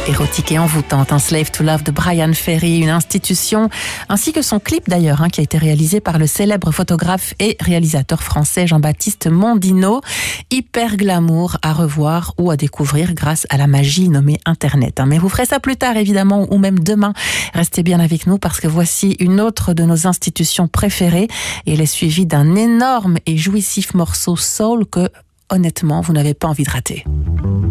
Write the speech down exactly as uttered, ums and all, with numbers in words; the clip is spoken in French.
Érotique et envoûtante, un Slave to Love de Bryan Ferry, une institution, ainsi que son clip d'ailleurs, hein, qui a été réalisé par le célèbre photographe et réalisateur français Jean-Baptiste Mondino. Hyper glamour à revoir ou à découvrir grâce à la magie nommée Internet. Hein. Mais vous ferez ça plus tard évidemment, ou même demain. Restez bien avec nous parce que voici une autre de nos institutions préférées et elle est suivie d'un énorme et jouissif morceau soul que honnêtement vous n'avez pas envie de rater.